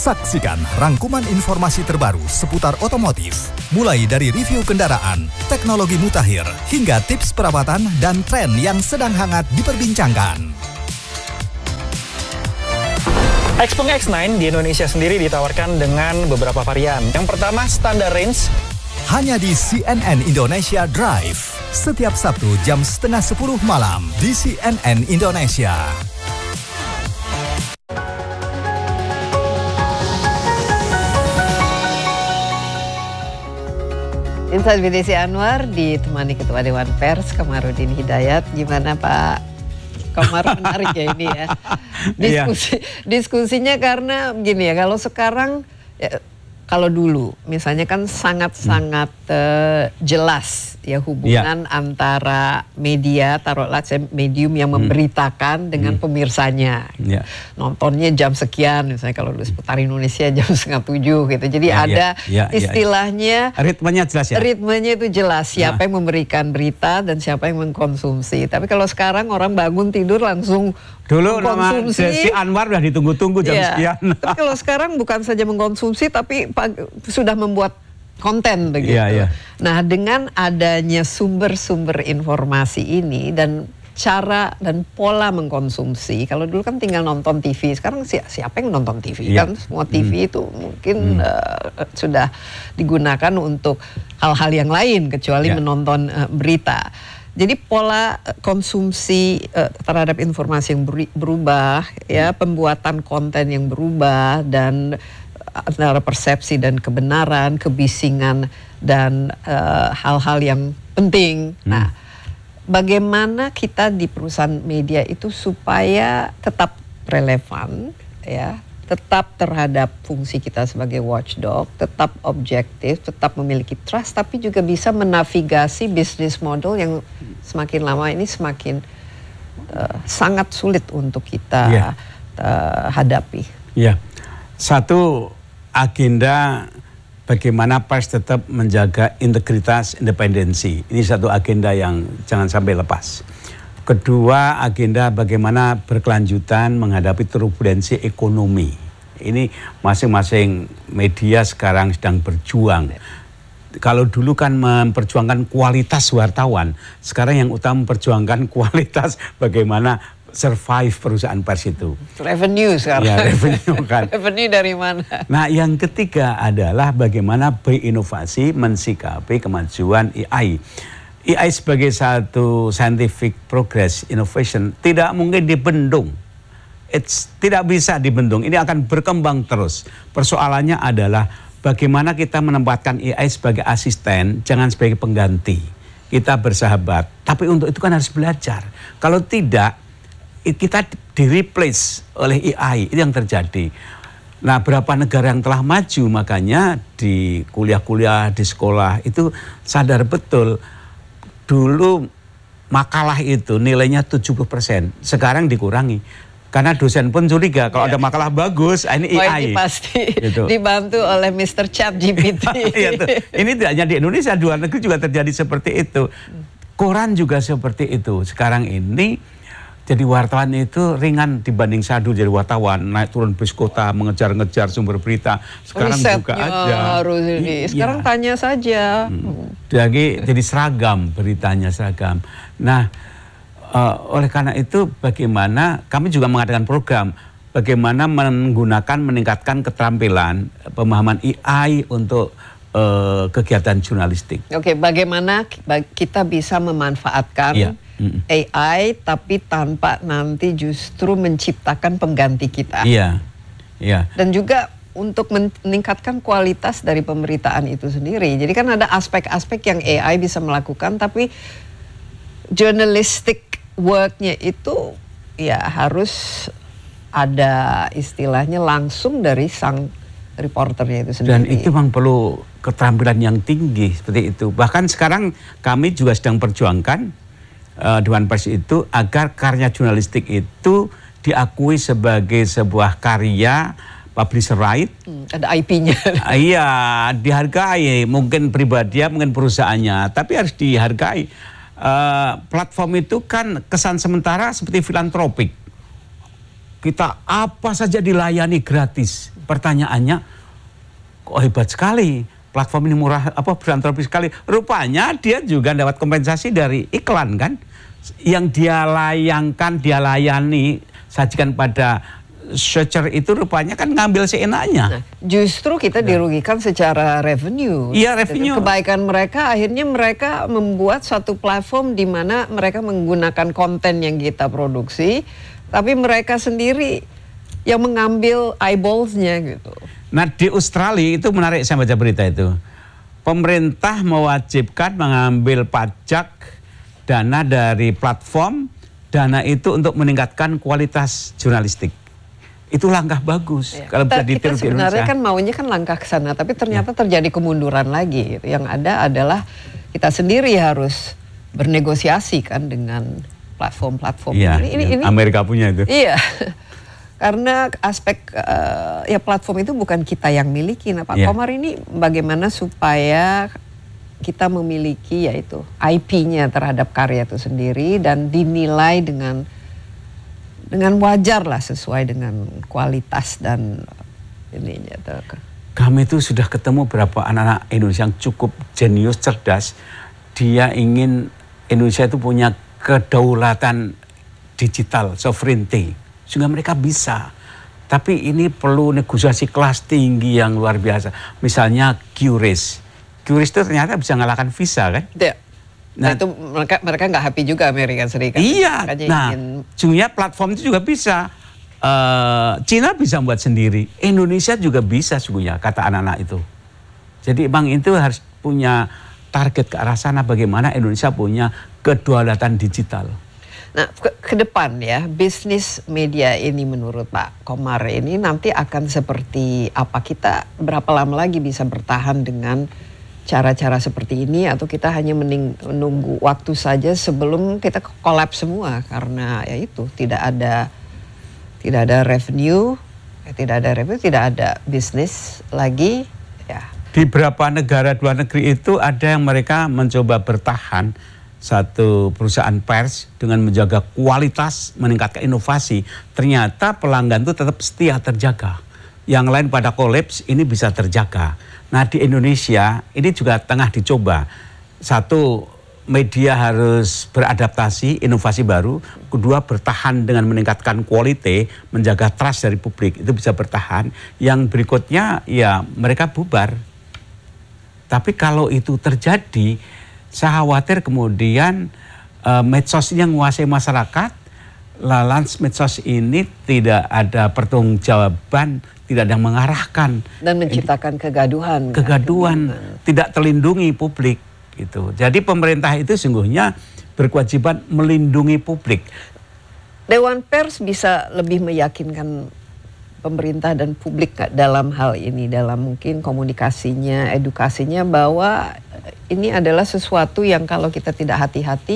Saksikan rangkuman informasi terbaru seputar otomotif, mulai dari review kendaraan, teknologi mutakhir, hingga tips perawatan dan tren yang sedang hangat diperbincangkan. Xpeng X9 di Indonesia sendiri ditawarkan dengan beberapa varian. Yang pertama, standar range. Hanya di CNN Indonesia Drive, setiap Sabtu jam 9:30 malam di CNN Indonesia. Insight with Desi Anwar ditemani Ketua Dewan Pers Kamarudin Hidayat. Gimana Pak Komar, menarik ya ini ya diskusinya, karena begini ya, kalau sekarang ya, kalau dulu misalnya kan sangat-sangat jelas ya hubungan antara media, taruhlah medium yang memberitakan dengan pemirsanya. Nontonnya jam sekian, misalnya kalau dulu Seputar Indonesia jam 6:30 gitu. Jadi ada istilahnya ritmenya jelas ya. Ritmenya itu jelas, siapa yang memberikan berita dan siapa yang mengkonsumsi. Tapi kalau sekarang orang bangun tidur langsung dulu nama Desi Anwar udah ditunggu-tunggu jam sekian. Tapi kalau sekarang bukan saja mengkonsumsi tapi sudah membuat konten begitu. Nah, dengan adanya sumber-sumber informasi ini dan cara dan pola mengkonsumsi, kalau dulu kan tinggal nonton TV, sekarang siapa yang nonton TV? Kan semua TV itu mungkin sudah digunakan untuk hal-hal yang lain kecuali menonton berita. Jadi pola konsumsi terhadap informasi yang berubah, ya, pembuatan konten yang berubah, dan antara persepsi dan kebenaran, kebisingan dan hal-hal yang penting. Nah, bagaimana kita di perusahaan media itu supaya tetap relevan, ya, tetap terhadap fungsi kita sebagai watchdog, tetap objektif, tetap memiliki trust, tapi juga bisa menavigasi bisnis model yang semakin lama ini semakin sangat sulit untuk kita hadapi. Satu, agenda bagaimana pers tetap menjaga integritas, independensi. Ini satu agenda yang jangan sampai lepas. Kedua, agenda bagaimana berkelanjutan menghadapi turbulensi ekonomi. Ini masing-masing media sekarang sedang berjuang. Kalau dulu kan memperjuangkan kualitas wartawan, sekarang yang utama memperjuangkan kualitas bagaimana survive perusahaan pers itu. Revenue sekarang. Ya, revenue kan. Revenue dari mana? Nah, yang ketiga adalah bagaimana berinovasi mensikapi kemajuan AI. AI sebagai satu scientific progress innovation tidak mungkin dibendung. Tidak bisa dibendung. Ini akan berkembang terus. Persoalannya adalah bagaimana kita menempatkan AI sebagai asisten, jangan sebagai pengganti. Kita bersahabat. Tapi untuk itu kan harus belajar. Kalau tidak, kita di-replace oleh AI, itu yang terjadi. Nah, berapa negara yang telah maju, makanya di kuliah-kuliah, di sekolah, itu sadar betul, dulu makalah itu nilainya 70%, sekarang dikurangi. Karena dosen pun curiga, kalau ada makalah bagus, ini AI. Ini pasti gitu. Dibantu oleh Mr. ChatGPT. Ini tidak hanya di Indonesia, di luar negeri juga terjadi seperti itu. Koran juga seperti itu. Sekarang ini, jadi wartawan itu ringan dibanding sadu jadi wartawan, naik turun bis kota, mengejar-ngejar sumber berita. Sekarang juga ada. Harus ini. Sekarang tanya saja. Jadi seragam, beritanya seragam. Nah, oleh karena itu bagaimana kami juga mengadakan program bagaimana meningkatkan keterampilan pemahaman AI untuk kegiatan jurnalistik. Oke, bagaimana kita bisa memanfaatkan AI tapi tanpa nanti justru menciptakan pengganti kita. Dan juga untuk meningkatkan kualitas dari pemberitaan itu sendiri. Jadi kan ada aspek-aspek yang AI bisa melakukan, tapi journalistic worknya itu ya harus ada istilahnya langsung dari sang reporternya itu sendiri. Dan itu memang perlu keterampilan yang tinggi seperti itu. Bahkan sekarang kami juga sedang perjuangkan Dewan Pers itu agar karya jurnalistik itu diakui sebagai sebuah karya publisher right. Ada IP-nya. Iya, dihargai. Mungkin pribadi, mungkin perusahaannya, tapi harus dihargai. Platform itu kan kesan sementara seperti filantropik. Kita apa saja dilayani gratis. pertanyaannya, kok hebat sekali, platform ini murah, berantropis sekali. Rupanya dia juga dapat kompensasi dari iklan kan, yang dia layani, sajikan pada searcher itu rupanya kan ngambil seenaknya. Nah, justru kita dirugikan secara revenue. Iya, revenue. Kebaikan mereka, akhirnya mereka membuat satu platform di mana mereka menggunakan konten yang kita produksi, tapi mereka sendiri yang mengambil eyeballs-nya gitu. Nah, di Australia itu menarik, saya baca berita itu. Pemerintah mewajibkan mengambil pajak dana dari platform, dana itu untuk meningkatkan kualitas jurnalistik. Itu langkah bagus kalau bisa ditiru di Indonesia. Sebenarnya kan maunya kan langkah ke sana, tapi ternyata terjadi kemunduran lagi. Yang ada adalah kita sendiri harus bernegosiasi kan dengan platform-platform. Ini Amerika punya itu. Iya. Karena aspek ya platform itu bukan kita yang miliki. Nah, Pak Komar, ini bagaimana supaya kita memiliki yaitu IP-nya terhadap karya itu sendiri dan dinilai dengan wajar lah, sesuai dengan kualitas dan ininya. Kami itu sudah ketemu beberapa anak-anak Indonesia yang cukup jenius, cerdas. Dia ingin Indonesia itu punya kedaulatan digital, sovereignty, sehingga mereka bisa. Tapi ini perlu negosiasi kelas tinggi yang luar biasa. Misalnya QRIS. QRIS itu ternyata bisa ngalahkan Visa kan? Ya. Nah, itu mereka nggak happy juga Amerika Serikat. Iya. Jumlah platform itu juga bisa. Cina bisa buat sendiri. Indonesia juga bisa sungguhnya, kata anak-anak itu. Jadi Bang itu harus punya target ke arah sana, bagaimana Indonesia punya kedaulatan digital. Nah, ke depan ya, bisnis media ini menurut Pak Komar ini nanti akan seperti apa? Kita berapa lama lagi bisa bertahan dengan cara-cara seperti ini, atau kita hanya menunggu waktu saja sebelum kita kolaps semua karena ya itu tidak ada revenue, tidak ada bisnis lagi ya. Di beberapa negara luar negeri itu ada yang mereka mencoba bertahan, satu perusahaan pers dengan menjaga kualitas, meningkatkan inovasi, ternyata pelanggan itu tetap setia, terjaga. Yang lain pada kolaps, ini bisa terjaga. Nah, di Indonesia ini juga tengah dicoba. Satu, media harus beradaptasi, inovasi baru. Kedua, bertahan dengan meningkatkan quality, menjaga trust dari publik, itu bisa bertahan. Yang berikutnya ya mereka bubar. Tapi kalau itu terjadi, saya khawatir kemudian medsos yang menguasai masyarakat, medsos ini tidak ada pertanggungjawaban, tidak ada yang mengarahkan dan menciptakan kegaduhan. Tidak terlindungi publik gitu. Jadi pemerintah itu sungguhnya berkewajiban melindungi publik. Dewan Pers bisa lebih meyakinkan pemerintah dan publik dalam hal ini, dalam mungkin komunikasinya, edukasinya, bahwa ini adalah sesuatu yang kalau kita tidak hati-hati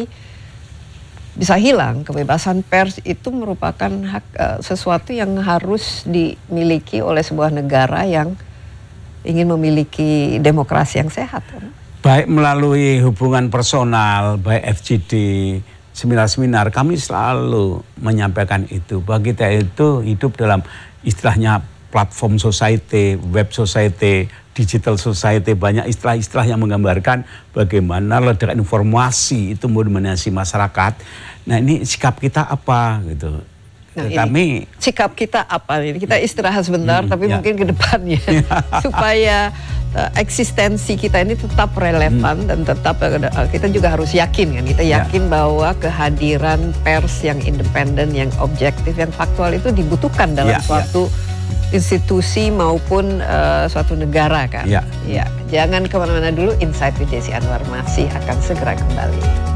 bisa hilang. Kebebasan pers itu merupakan hak, sesuatu yang harus dimiliki oleh sebuah negara yang ingin memiliki demokrasi yang sehat. Baik melalui hubungan personal, baik FGD, seminar-seminar, kami selalu menyampaikan itu. Bahwa kita itu hidup dalam istilahnya platform society, web society, digital society, banyak istilah-istilah yang menggambarkan bagaimana ledakan informasi itu mendominasi masyarakat. Nah, ini sikap kita apa gitu. Nah, sikap kita apa ini? Kita istirahat sebentar, tapi mungkin ke depannya supaya eksistensi kita ini tetap relevan dan tetap kita juga harus yakin kan, kita yakin bahwa kehadiran pers yang independen, yang objektif, yang faktual itu dibutuhkan dalam suatu institusi maupun suatu negara kan. Ya, jangan kemana-mana dulu. Insight with Desi Anwar masih akan segera kembali.